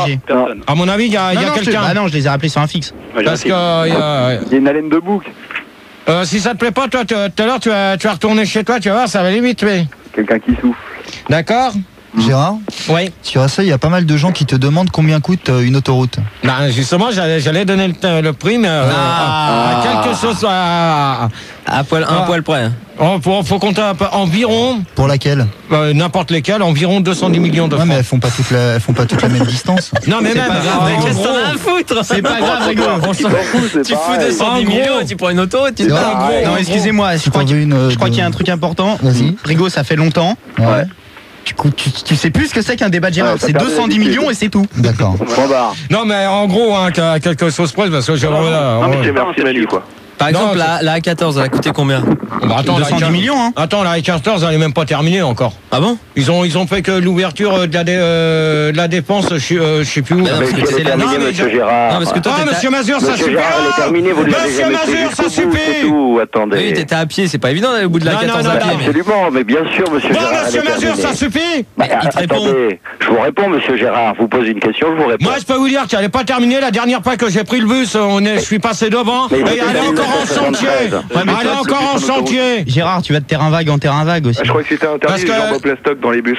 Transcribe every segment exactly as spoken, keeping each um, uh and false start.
G. Personne. À mon avis, il y a, Non, y a non, je te- quelqu'un. Bah non, je les ai rappelés sur un fixe. Ouais, j'ai Parce que appris. euh, y a- Il y a une haleine de bouc. euh, si ça te plaît pas, toi, tu- tout à l'heure, tu vas, tu vas retourner chez toi, tu vas voir, ça va aller vite, mais. Quelqu'un qui souffle. D'accord? Gérard, Oui. sur ça, il y a pas mal de gens qui te demandent combien coûte euh, une autoroute. Ben, justement, j'allais, j'allais donner le, le prix, mais euh, Ah. à, à quelque chose. À, À poil, un Ah. poil près. oh, faut, faut compter un peu- environ, Pour laquelle? euh, n'importe lesquels, environ deux cent dix millions de Ouais, francs. mais elles font pas toute la, elles font pas toute la même distance. Non, mais C'est même. pas grave, en mec, gros, Qu'est-ce que t'en as à foutre? C'est pas grave, Rigo. on s'en- T'en fous, c'est Tu fous pareil. deux cent En dix gros. millions et tu prends une auto et tu C'est vrai. en gros, Non, en excusez-moi, je Si crois t'en qu'il veux une, euh, je crois de- qu'il y a un truc important. Vas-y. Rigo, ça fait longtemps. Ouais. Tu, cou- tu, tu sais plus ce que c'est qu'un débat de Gérard. Ouais, ça C'est perd deux cent dix l'habitude. millions et c'est tout. D'accord. Point barre. Non, mais en gros, hein, qu'à quelque chose près, parce que j'ai. voilà, Non, mais ouais. c'est Merci Manu quoi. Par Non, exemple, c'est- la, la A quatorze, elle a coûté combien? Bah, attends, deux la cent dix quatorze millions, hein. Attends, la quatorze, elle est même pas terminée encore. Ah bon? Ils ont, ils ont fait que l'ouverture euh, de la, dé- euh, de la défense, je sais euh, je sais plus où. Mais non, Mais parce que c'est c'est la- terminé, non, mais monsieur je- Gérard. Non, parce que toi, Ah, t'étais- monsieur Mazur, ça Monsieur suffit. Gérard, elle est terminée, vous lui avez Monsieur jamais fait Mazur, ça jusqu'au bout, c'est suffit. tout. Attendez. Oui, t'étais à pied, c'est pas évident d'aller au bout de la Non, non, quatorze non, à non, pied. mais- Absolument, mais bien sûr, monsieur Bon, Gérard. monsieur elle est Mazur, ça terminée. suffit. Bah, il te répond. attendez, je vous réponds, monsieur Gérard. Vous posez une question, je vous réponds. Moi, je peux vous dire qu'elle n'est pas terminée. La dernière fois que j'ai pris le bus, on est, je suis passé devant. Mais Et il elle était est encore en mille neuf cent chantier. soixante-treize. Elle est encore en chantier. Gérard, tu vas de terrain vague en terrain vague aussi. Ah, je crois que c'était Parce interdit que- les jambes au plastoc dans les bus.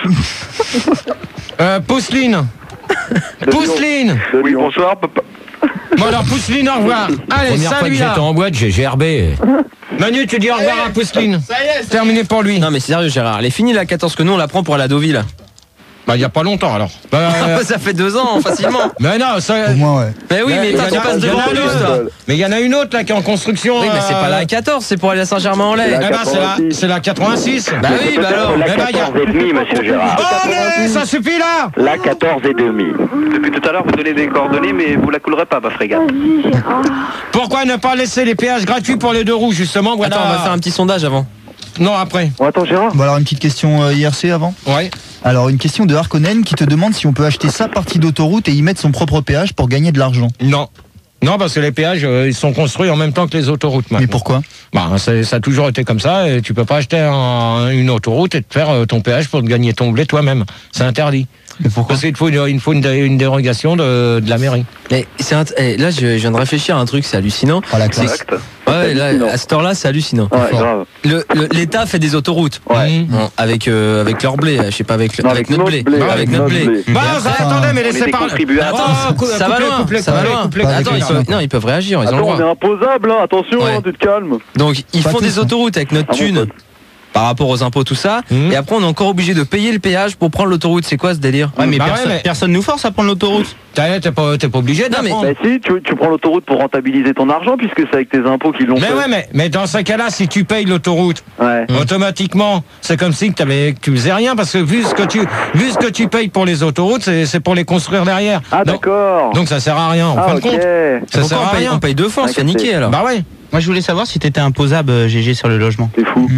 Euh, Pousseline. Pousseline. Oui, bonsoir, papa. Bon, alors, Pousseline, au revoir. Allez, Première fois salut que là. j'étais en boîte, j'ai gerbé. Manu, tu dis au revoir à Pousseline. Terminé pour lui. Non mais c'est sérieux Gérard, elle est finie la quatorze que nous on la prend pour aller à Deauville. Bah, il n'y a pas longtemps alors. Bah, euh, Ça fait deux ans facilement. mais non, ça. Au moins, ouais. Mais oui, mais Il y en toi a- tu passes il y en devant a en plus une toi. autre. Mais il y en a une autre là qui est en construction. Oui mais c'est euh, pas la quatorze, c'est pour aller à Saint-Germain-en-Laye. Eh ben, c'est la, c'est la quatre-vingt-six. Bah oui, bah alors. La Eh ben, y a- quatorze et demi, monsieur Gérard. Oh, mais ça suffit là. La quatorze et demi. Depuis tout à l'heure, vous donnez des coordonnées, mais vous la coulerez pas, ma frégate. Pourquoi ne pas laisser les péages gratuits pour les deux roues, justement? Voilà. Attends, on va faire un petit sondage avant. Non, après. Bon, attends, Gérard. Bon, alors une petite question euh, I R C avant. Ouais. Alors une question de Harkonnen qui te demande si on peut acheter sa partie d'autoroute et y mettre son propre péage pour gagner de l'argent. Non. Non, parce que les péages, euh, ils sont construits en même temps que les autoroutes. Mais maintenant. pourquoi? Bah, c'est- ça a toujours été comme ça. Et tu peux pas acheter un- une autoroute et te faire euh, ton péage pour te gagner ton blé toi-même. C'est interdit. Mais pourquoi? Parce qu'il te faut une, il faut une, dé- une dérogation de, de la mairie. Mais c'est un- eh, là je, je viens de réfléchir à un truc, c'est hallucinant. Ah, la classe. Exact. Ouais, là, hallucinant. à cette heure-là, c'est hallucinant. Ouais, Fort. grave. Le- le- L'État fait des autoroutes. Ouais. Mmh. Bon, avec euh, avec leur blé, je sais pas avec, le- Non, avec notre blé, blé, avec notre blé. Bah, Enfin, attendez, mais on laissez est des parler. contribuables. Attends, cou- ça va couplez, loin, couplez, ça va couplez, loin. couplez, Pas Attends, avec ils les peuvent, non, ils peuvent réagir, ils ont le Attends, on est droit. imposable, hein. Attention, Ouais. hein, tu te calmes. Donc ils Pas font tous, des hein. autoroutes avec notre Ah, mon thune pote. par rapport aux impôts tout ça, Mmh. et après on est encore obligé de payer le péage pour prendre l'autoroute. C'est quoi ce délire? Ouais, mais Bah ouais, personne, mais- personne nous force à prendre l'autoroute. T'es t'es pas, t'es pas obligé de Non, la mais- prendre. Bah si, tu, tu prends l'autoroute pour rentabiliser ton argent, puisque c'est avec tes impôts qu'ils l'ont Mais fait. ouais, mais, mais dans ce cas-là, si tu payes l'autoroute, Ouais. automatiquement, c'est comme si que, t'avais, que tu faisais rien, parce que vu ce que tu, vu ce que tu payes pour les autoroutes, c'est, c'est pour les construire derrière. Ah donc, d'accord. donc ça sert à rien, en Ah fin de ok. compte. Ça Pourquoi sert à on paye, rien. on paye deux fois, on se fait Ah, niquer alors. Bah ouais. Moi, je voulais savoir si t'étais imposable, euh, G G, sur le logement. C'est fou.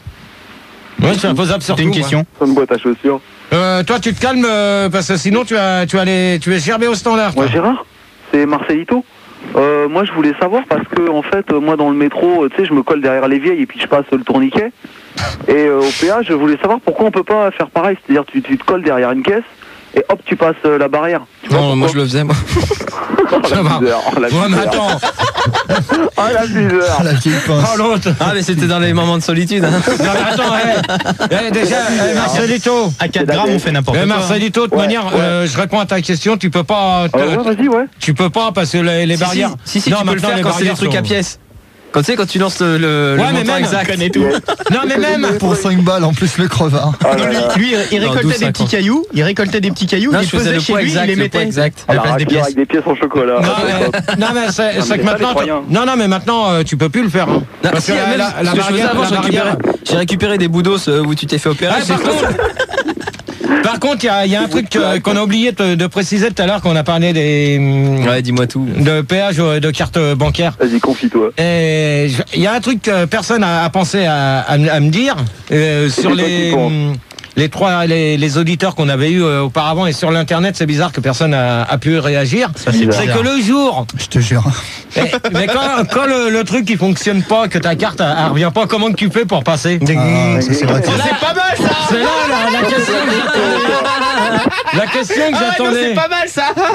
Ouais, c'est imposable surtout. C'était une moi. question. C'est une boîte à chaussures. Euh, toi, tu te calmes, euh, parce que sinon, tu vas, tu vas aller, tu es gerbé au standard. toi. Ouais, Gérard, c'est Marcelito. Euh, moi, je voulais savoir parce que, en fait, euh, moi, dans le métro, euh, tu sais, je me colle derrière les vieilles et puis je passe le tourniquet. Et euh, au péage, je voulais savoir pourquoi on peut pas faire pareil. C'est-à-dire, tu, tu te colles derrière une caisse et hop, tu passes euh, la barrière. Tu vois Non, moi je pourquoi le faisais moi. Oh, la Ça va. misère, oh, la Ouais, mais misère. attends. Oh, la misère. Ah, la vieille pince. Oh, l'autre. Ah mais c'était dans les moments de solitude. Hein. Non, mais attends, eh, eh, déjà, eh, Marcelito. À quatre grammes, on fait n'importe Eh, quoi. Marcelito, de toute Ouais, manière, ouais. euh, je réponds à ta question, tu peux pas, Ah ouais, vas-y, ouais. tu peux pas parce que les, les Si, barrières. Si, si, si, Non, tu peux le maintenant, faire les quand c'est des barrières trucs sont- à pièces. Quand tu sais, quand tu lances le, le, le Ouais, mais montant même, exact. connais tout. Non, mais même. Pour cinq balles en plus le crevard. Oh Non, là lui, là. lui, il Non, récoltait douze, des petits cinquante. cailloux, il récoltait des petits cailloux, Non, il je les faisais posait le chez poids lui, exact, il les le poids mettait exact. à la Ah, place des raclure pièces. avec des pièces en chocolat. Non mais, non, mais c'est, Non, c'est mais que ça, maintenant. les Troyens. Non, non, mais maintenant, euh, tu peux plus le faire. hein. Non, Parce si, que même, la, la ce que je faisais barrière, avant, la j'ai récupéré, barrière- j'ai récupéré des boudos euh, où tu t'es fait opérer. Ah, j'ai par fait- contre, par contre, il y a, il y a un truc que- qu'on a oublié de, de préciser tout à l'heure, qu'on a parlé des hum, Ouais, dis-moi tout. de péage euh, de carte bancaire. Vas-y, confie-toi. Et je- il y a un truc que personne a, a pensé à, à me- à me dire euh, sur C'est toi les qui penses. hum, les trois les, les auditeurs qu'on avait eu euh, auparavant et sur l'internet. C'est bizarre que personne a, a pu réagir. c'est C'est bizarre. que le jour, Je te jure. mais, mais quand, quand le, le truc il fonctionne pas, que ta carte elle, elle revient pas, comment que tu fais pour passer? Ah, ça c'est vrai. que- C'est pas mal ça. C'est là la, la question que j'attendais. La question que Ah ouais, non, j'attendais. c'est pas mal ça.